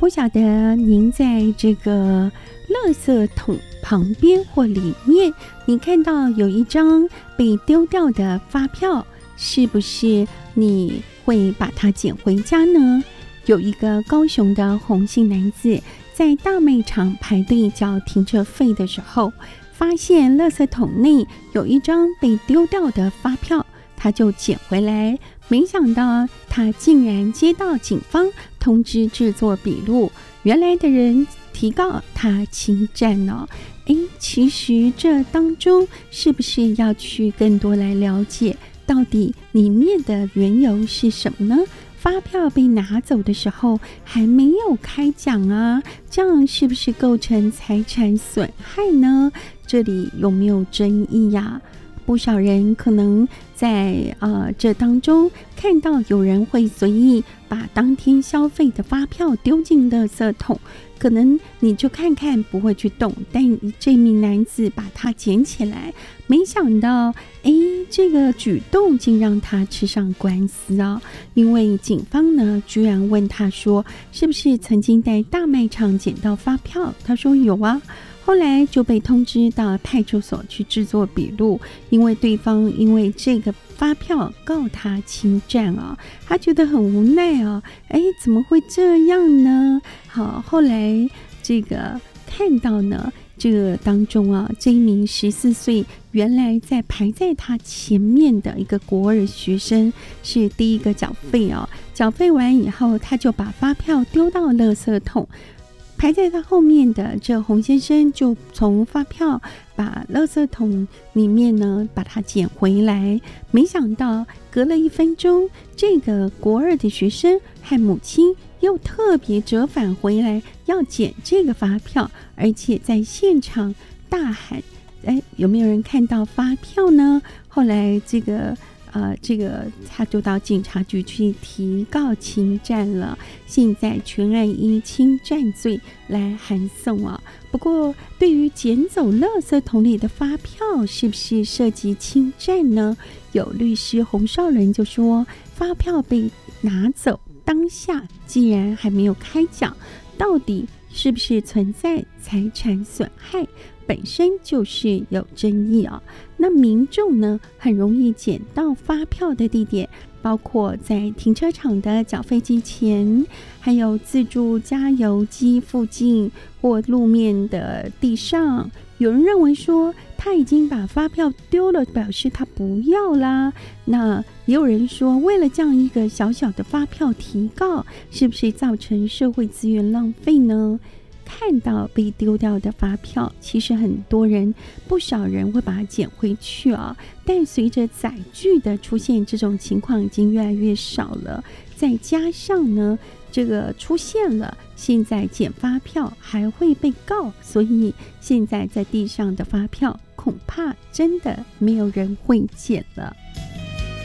不晓得您在这个垃圾桶旁边或里面，你看到有一张被丢掉的发票，是不是你会把它捡回家呢？有一个高雄的洪姓男子在大卖场排队缴停车费的时候，发现垃圾桶内有一张被丢掉的发票，他就捡回来，没想到他竟然接到警方通知制作笔录，原来的人提告他侵占了。其实这当中是不是要去更多来了解，到底里面的缘由是什么呢？发票被拿走的时候还没有开奖啊，这样是不是构成财产损害呢？这里有没有争议呀？不少人可能在这当中看到有人会随意把当天消费的发票丢进垃圾桶，可能你就看看不会去动，但这名男子把它捡起来，没想到这个举动竟让他吃上官司啊！因为警方呢居然问他说，是不是曾经在大卖场捡到发票？他说有啊。后来就被通知到派出所去制作笔录，因为对方因为这个发票告他侵占啊，他觉得很无奈啊，怎么会这样呢？好，后来这个看到呢，这个当中啊，这一名14岁原来在排在他前面的一个国二学生是第一个缴费啊，缴费完以后他就把发票丢到垃圾桶。排在他后面的这洪先生就从发票把垃圾桶里面呢把它捡回来，没想到隔了1分钟，这个国二的学生和母亲又特别折返回来要捡这个发票，而且在现场大喊有没有人看到发票呢？后来这个他就到警察局去提告侵占了，现在全案依侵占罪来函送啊。不过对于捡走垃圾桶里的发票是不是涉及侵占呢？有律师洪少仁就说，发票被拿走当下既然还没有开奖，到底是不是存在财产损害，本身就是有争议啊。那民众呢，很容易捡到发票的地点，包括在停车场的缴费机前，还有自助加油机附近或路面的地上。有人认为说他已经把发票丢了，表示他不要啦。那也有人说，为了这样一个小小的发票提告，是不是造成社会资源浪费呢？看到被丢掉的发票，其实不少人会把它捡回去啊。但随着载具的出现，这种情况已经越来越少了。再加上呢，这个出现了，现在捡发票还会被告，所以现在在地上的发票恐怕真的没有人会捡了。